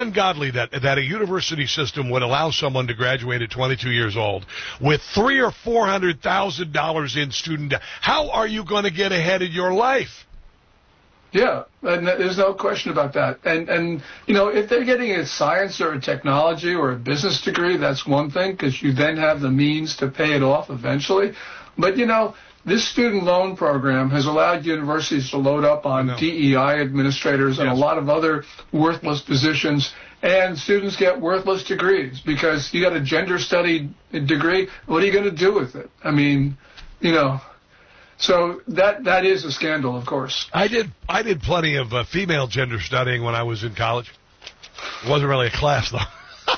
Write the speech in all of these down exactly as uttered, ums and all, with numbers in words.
ungodly that that a university system would allow someone to graduate at twenty-two years old with three or four hundred thousand dollars in student debt. How are you going to get ahead in your life? Yeah, and there's no question about that. And, and you know, if they're getting a science or a technology or a business degree, that's one thing, because you then have the means to pay it off eventually. But, you know, this student loan program has allowed universities to load up on D E I administrators and yes. a lot of other worthless positions, and students get worthless degrees because you got a gender study degree. What are you going to do with it? I mean, you know... So that that is a scandal, of course. I did I did plenty of uh, female gender studying when I was in college. It wasn't really a class, though.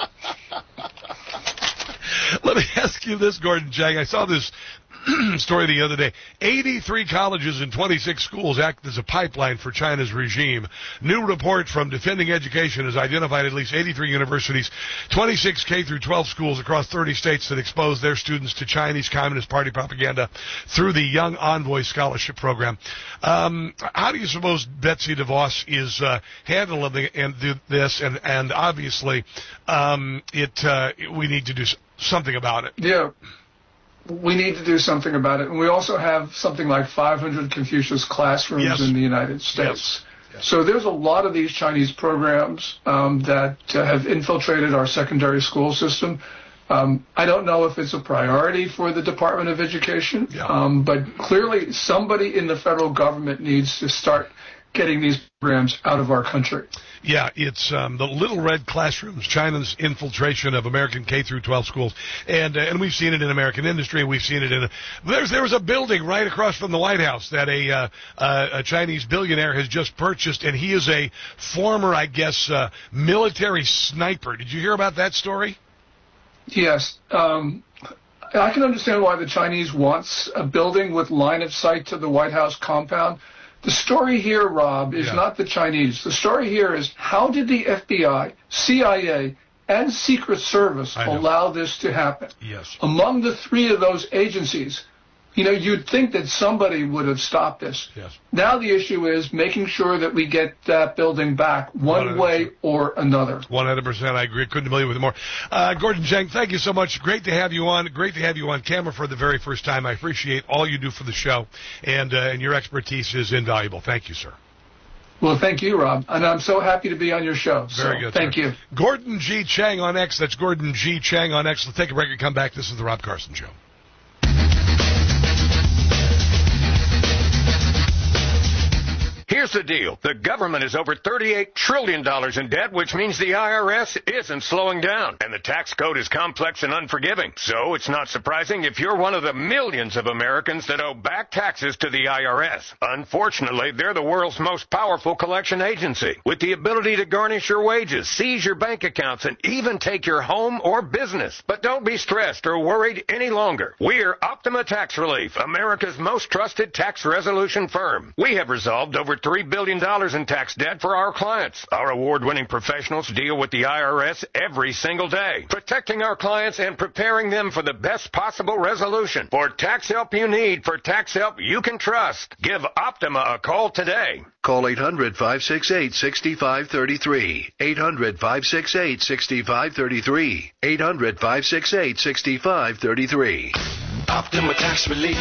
Let me ask you this, Gordon Chang. I saw this story the other day. eighty-three colleges and twenty-six schools act as a pipeline for China's regime. New report from Defending Education has identified at least eighty-three universities, twenty-six K through twelve schools across thirty states that expose their students to Chinese Communist Party propaganda through the Young Envoy Scholarship Program. Um, how do you suppose Betsy DeVos is uh, handling and this? And, and obviously, um, it uh, we need to do something about it. Yeah. We need to do something about it. And we also have something like five hundred Confucius classrooms yes. in the United States. Yes. Yes. So there's a lot of these Chinese programs um, that uh, have infiltrated our secondary school system. Um, I don't know if it's a priority for the Department of Education, yeah. um, but clearly somebody in the federal government needs to start getting these programs out of our country. Yeah, it's um, the little red classrooms, China's infiltration of American K through twelve schools, and uh, and we've seen it in American industry. We've seen it in a, there's there was a building right across from the White House that a uh, uh, a Chinese billionaire has just purchased, and he is a former, I guess, uh, military sniper. Did you hear about that story? Yes. Um, I can understand why the Chinese wants a building with line of sight to the White House compound. The story here, Rob, is yeah. not the Chinese. The story here is how did the F B I, C I A, and Secret Service allow this to happen? Yes. Among the three of those agencies, you know, you'd think that somebody would have stopped this. Yes. Now the issue is making sure that we get that building back one, one hundred percent way or another. one hundred percent. I agree. Couldn't believe it more. Uh, Gordon Chang, thank you so much. Great to have you on. Great to have you on camera for the very first time. I appreciate all you do for the show, and, uh, and your expertise is invaluable. Thank you, sir. Well, thank you, Rob. And I'm so happy to be on your show. Very so, good. Thank sir. you. Gordon G. Chang on X. That's Gordon G. Chang on X. Let's take a break and come back. This is the Rob Carson Show. Here's the deal. The government is over thirty-eight trillion dollars in debt, which means the I R S isn't slowing down. And the tax code is complex and unforgiving. So it's not surprising if you're one of the millions of Americans that owe back taxes to the I R S. Unfortunately, they're the world's most powerful collection agency, with the ability to garnish your wages, seize your bank accounts, and even take your home or business. But don't be stressed or worried any longer. We're Optima Tax Relief, America's most trusted tax resolution firm. We have resolved over three billion dollars in tax debt for our clients. Our award-winning professionals deal with the I R S every single day, protecting our clients and preparing them for the best possible resolution. For tax help you need, for tax help you can trust, give Optima a call today. Call eight hundred, five six eight, six five three three. eight hundred, five six eight, six five three three. eight hundred, five six eight, six five three three. Optima Tax Relief.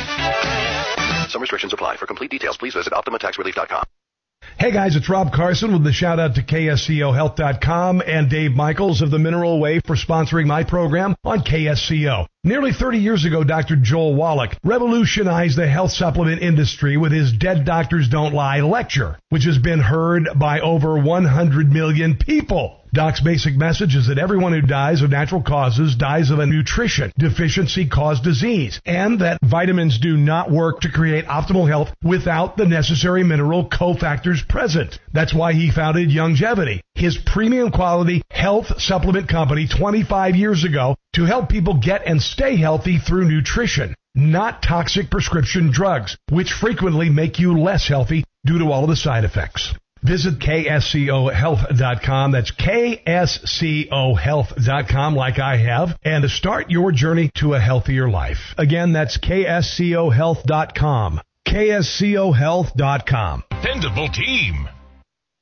Some restrictions apply. For complete details, please visit Optima Tax Relief dot com. Hey guys, it's Rob Carson with the shout out to K S C O Health dot com and Dave Michaels of the Mineral Way for sponsoring my program on K S C O. Nearly thirty years ago, Doctor Joel Wallach revolutionized the health supplement industry with his Dead Doctors Don't Lie lecture, which has been heard by over one hundred million people. Doc's basic message is that everyone who dies of natural causes dies of a nutrition deficiency caused disease, and that vitamins do not work to create optimal health without the necessary mineral cofactors present. That's why he founded Youngevity, his premium quality health supplement company twenty-five years ago, to help people get and stay healthy through nutrition, not toxic prescription drugs, which frequently make you less healthy due to all of the side effects. Visit K S C O Health dot com. That's K S C O Health dot com, like I have, and to start your journey to a healthier life. Again, that's K S C O Health dot com. K S C O Health dot com. Dependable team.